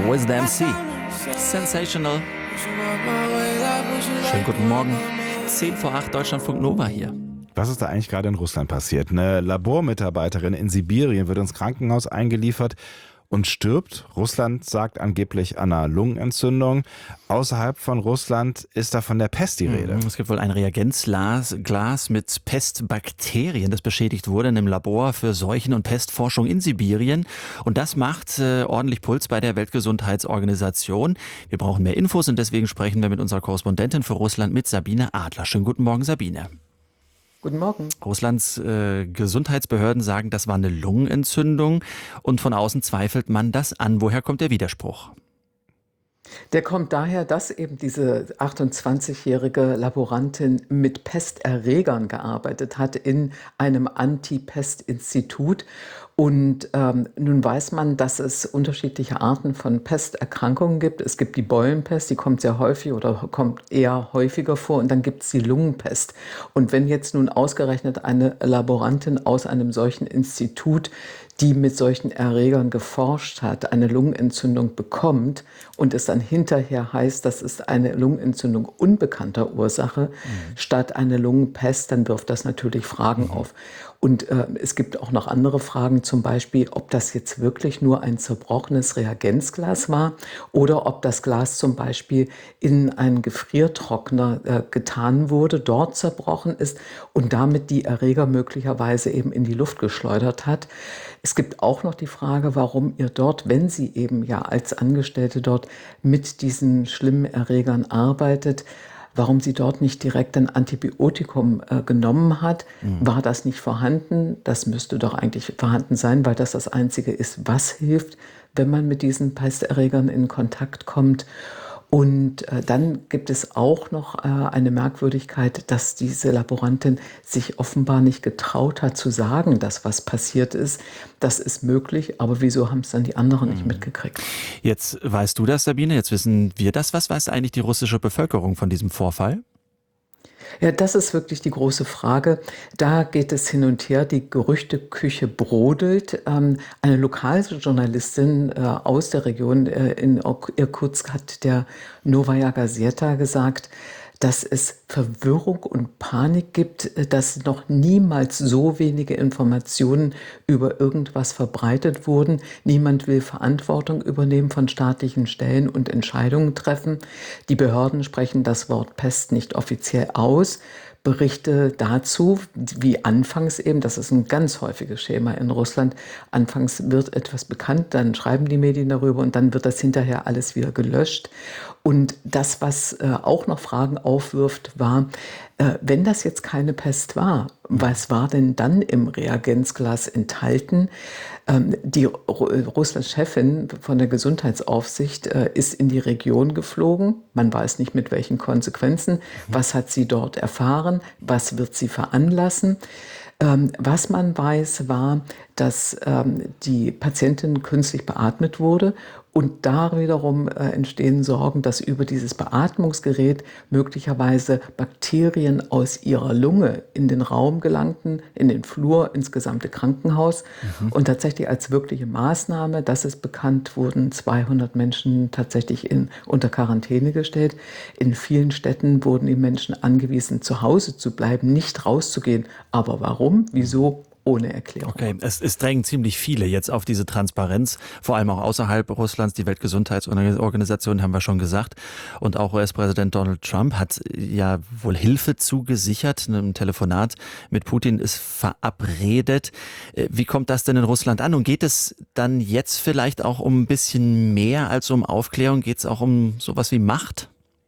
With Them See. Sensational. Schönen guten Morgen. 7 vor 8, Deutschlandfunk Nova hier. Was ist da eigentlich gerade in Russland passiert? Eine Labormitarbeiterin in Sibirien wird ins Krankenhaus eingeliefert und stirbt. Russland sagt angeblich an einer Lungenentzündung. Außerhalb von Russland ist da von der Pest die Rede. Es gibt wohl ein Reagenzglas mit Pestbakterien, das beschädigt wurde in einem Labor für Seuchen- und Pestforschung in Sibirien. Und das macht ordentlich Puls bei der Weltgesundheitsorganisation. Wir brauchen mehr Infos und deswegen sprechen wir mit unserer Korrespondentin für Russland, mit Sabine Adler. Schönen guten Morgen, Sabine. Guten Morgen. Russlands Gesundheitsbehörden sagen, das war eine Lungenentzündung und von außen zweifelt man das an. Woher kommt der Widerspruch? Der kommt daher, dass eben diese 28-jährige Laborantin mit Pesterregern gearbeitet hat in einem Anti-Pest-Institut. Und nun weiß man, dass es unterschiedliche Arten von Pesterkrankungen gibt. Es gibt die Beulenpest, die kommt sehr häufig oder kommt eher häufiger vor. Und dann gibt es die Lungenpest. Und wenn jetzt nun ausgerechnet eine Laborantin aus einem solchen Institut, die mit solchen Erregern geforscht hat, eine Lungenentzündung bekommt und es dann hinterher heißt, das ist eine Lungenentzündung unbekannter Ursache statt eine Lungenpest, dann wirft das natürlich Fragen auf. Und es gibt auch noch andere Fragen, zum Beispiel, ob das jetzt wirklich nur ein zerbrochenes Reagenzglas war oder ob das Glas zum Beispiel in einen Gefriertrockner getan wurde, dort zerbrochen ist und damit die Erreger möglicherweise eben in die Luft geschleudert hat. Es gibt auch noch die Frage, warum ihr dort, wenn sie eben ja als Angestellte dort mit diesen schlimmen Erregern arbeitet, warum sie dort nicht direkt ein Antibiotikum genommen hat. War das nicht vorhanden? Das müsste doch eigentlich vorhanden sein, weil das Einzige ist, was hilft, wenn man mit diesen Pesterregern in Kontakt kommt. Und dann gibt es auch noch eine Merkwürdigkeit, dass diese Laborantin sich offenbar nicht getraut hat zu sagen, dass was passiert ist. Das ist möglich, aber wieso haben es dann die anderen nicht mitgekriegt? Jetzt weißt du das, Sabine, jetzt wissen wir das. Was weiß eigentlich die russische Bevölkerung von diesem Vorfall? Ja, das ist wirklich die große Frage. Da geht es hin und her, die Gerüchteküche brodelt. Eine lokale Journalistin aus der Region in Irkutsk hat der Novaya Gazeta gesagt, dass es Verwirrung und Panik gibt, dass noch niemals so wenige Informationen über irgendwas verbreitet wurden. Niemand will Verantwortung übernehmen von staatlichen Stellen und Entscheidungen treffen. Die Behörden sprechen das Wort Pest nicht offiziell aus. Berichte dazu, wie anfangs eben, das ist ein ganz häufiges Schema in Russland, anfangs wird etwas bekannt, dann schreiben die Medien darüber und dann wird das hinterher alles wieder gelöscht. Und das, was auch noch Fragen aufwirft, war, wenn das jetzt keine Pest war, was war denn dann im Reagenzglas enthalten? Die Russlands Chefin von der Gesundheitsaufsicht ist in die Region geflogen. Man weiß nicht, mit welchen Konsequenzen. Was hat sie dort erfahren? Was wird sie veranlassen? Was man weiß, war, dass die Patientin künstlich beatmet wurde und da wiederum entstehen Sorgen, dass über dieses Beatmungsgerät möglicherweise Bakterien aus ihrer Lunge in den Raum gelangten, in den Flur, ins gesamte Krankenhaus. Und tatsächlich als wirkliche Maßnahme, das ist bekannt, wurden 200 Menschen tatsächlich unter Quarantäne gestellt. In vielen Städten wurden die Menschen angewiesen, zu Hause zu bleiben, nicht rauszugehen. Aber warum? Wieso? Ohne Erklärung. Okay, es drängen ziemlich viele jetzt auf diese Transparenz, vor allem auch außerhalb Russlands. Die Weltgesundheitsorganisation haben wir schon gesagt. Und auch US-Präsident Donald Trump hat ja wohl Hilfe zugesichert. Ein Telefonat mit Putin ist verabredet. Wie kommt das denn in Russland an? Und geht es dann jetzt vielleicht auch um ein bisschen mehr als um Aufklärung? Geht es auch um sowas wie Macht?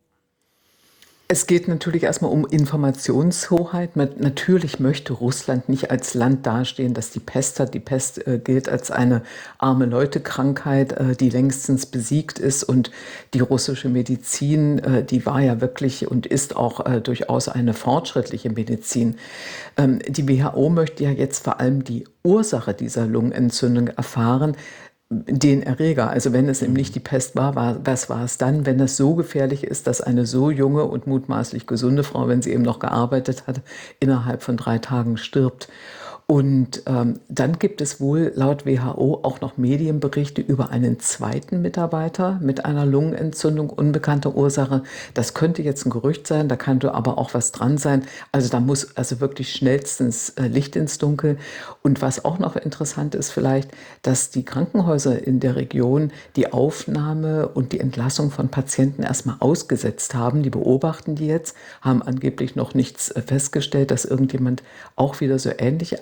Es geht natürlich erstmal um Informationshoheit. Natürlich möchte Russland nicht als Land dastehen, das die Pest hat. Die Pest gilt als eine arme Leute-Krankheit, die längstens besiegt ist. Und die russische Medizin, die war ja wirklich und ist auch durchaus eine fortschrittliche Medizin. Die WHO möchte ja jetzt vor allem die Ursache dieser Lungenentzündung erfahren. Den Erreger, also wenn es eben nicht die Pest war, was war es dann, wenn es so gefährlich ist, dass eine so junge und mutmaßlich gesunde Frau, wenn sie eben noch gearbeitet hat, innerhalb von 3 Tagen stirbt. Und dann gibt es wohl laut WHO auch noch Medienberichte über einen zweiten Mitarbeiter mit einer Lungenentzündung unbekannter Ursache. Das könnte jetzt ein Gerücht sein, da könnte aber auch was dran sein. Also da muss also wirklich schnellstens Licht ins Dunkel. Und was auch noch interessant ist vielleicht, dass die Krankenhäuser in der Region die Aufnahme und die Entlassung von Patienten erstmal ausgesetzt haben. Die beobachten die jetzt, haben angeblich noch nichts festgestellt, dass irgendjemand auch wieder so ähnlich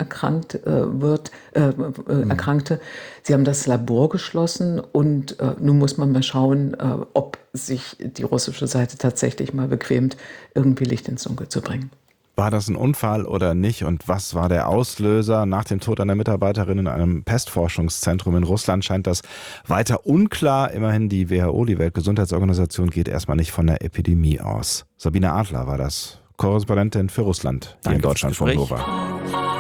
erkrankte. Sie haben das Labor geschlossen und nun muss man mal schauen, ob sich die russische Seite tatsächlich mal bequemt, irgendwie Licht ins Dunkel zu bringen. War das ein Unfall oder nicht? Und was war der Auslöser? Nach dem Tod einer Mitarbeiterin in einem Pestforschungszentrum in Russland scheint das weiter unklar. Immerhin die WHO, die Weltgesundheitsorganisation, geht erstmal nicht von der Epidemie aus. Sabine Adler war das, Korrespondentin für Russland hier in Deutschland von Nova.